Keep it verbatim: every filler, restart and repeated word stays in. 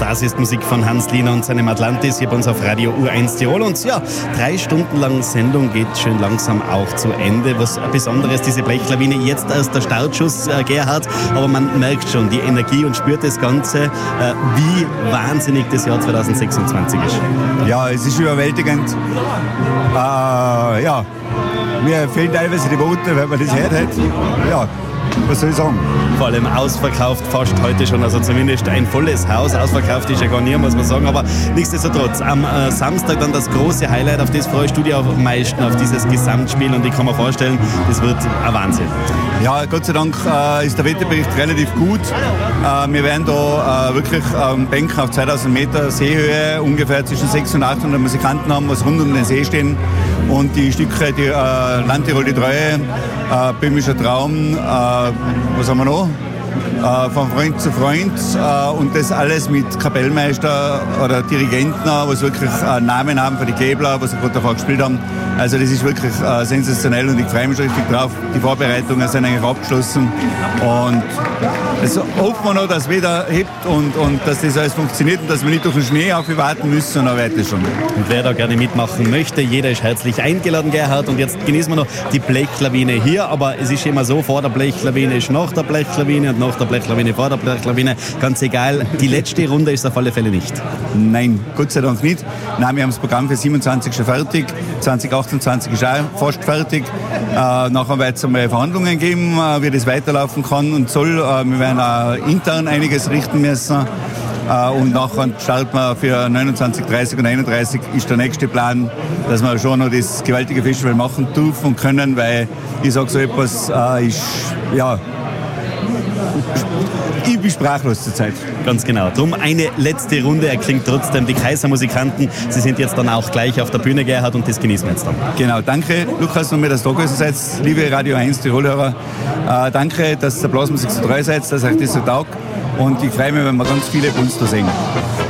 Das ist Musik von Hans Liner und seinem Atlantis hier bei uns auf Radio U eins Tirol. Und ja, drei Stunden lang Sendung geht schön langsam auch zu Ende. Was Besonderes, diese Blechlawine, jetzt erst der Startschuss, äh, Gerhard, aber man merkt schon die Energie und spürt das Ganze, äh, wie wahnsinnig das Jahr zwanzig sechsundzwanzig ist. Ja, es ist überwältigend. Äh, ja, mir fehlen teilweise die Worte, wenn man das hört hat. Ja, was soll ich sagen? Vor allem ausverkauft fast heute schon, also zumindest ein volles Haus. Ausverkauft ist ja gar nicht, muss man sagen, aber nichtsdestotrotz, am äh, Samstag dann das große Highlight, auf das freust du dich am meisten, auf dieses Gesamtspiel, und ich kann mir vorstellen, das wird ein Wahnsinn. Ja, Gott sei Dank äh, ist der Wetterbericht relativ gut. Äh, wir werden da äh, wirklich ähm, Bänken auf zweitausend Meter Seehöhe, ungefähr zwischen sechshundert und achthundert Musikanten haben, was rund um den See stehen. Und die Stücke, die äh, Landtirol die Treue, äh, Böhmischer Traum, äh, was haben wir noch? Äh, von Freund zu Freund, äh, und das alles mit Kapellmeister oder Dirigenten, was wirklich äh, Namen haben für die Gebler, was wir gerade davor gespielt haben. Also das ist wirklich äh, sensationell und ich freue mich schon richtig drauf. Die Vorbereitungen sind eigentlich abgeschlossen und es hoffen wir noch, dass es wieder hebt und, und dass das alles funktioniert und dass wir nicht durch den Schnee aufwarten müssen, und dann weiter schon. Und wer da gerne mitmachen möchte, jeder ist herzlich eingeladen, Gerhard. Und jetzt genießen wir noch die Blechlawine hier, aber es ist immer so, vor der Blechlawine ist nach der Blechlawine und nach der Blechlawine vor der Blechlawine. Ganz egal, die letzte Runde ist auf alle Fälle nicht. Nein, Gott sei Dank nicht. Nein, wir haben das Programm für siebenundzwanzig schon fertig. zwanzig achtundzwanzig ist auch fast fertig. Äh, nachher wird es einmal Verhandlungen geben, äh, wie das weiterlaufen kann und soll. Äh, wir werden auch intern einiges richten müssen. Uh, und nachher starten wir für neunundzwanzig, dreißig und einunddreißig ist der nächste Plan, dass wir schon noch das gewaltige Festival machen dürfen und können, weil ich sage so etwas, uh, ist, ja, ich bin sprachlos zurzeit. Ganz genau. Drum eine letzte Runde erklingt trotzdem die Kaisermusikanten. Sie sind jetzt dann auch gleich auf der Bühne, Gerhard, und das genießen wir jetzt dann. Genau, danke Lukas, dass ihr da gewesen seid, liebe Radio eins Tirol-Hörer. Uh, danke, dass ihr der Blasmusik so treu seid, dass euch das so taugt. Und ich freue mich, wenn wir ganz viele bei uns da sehen.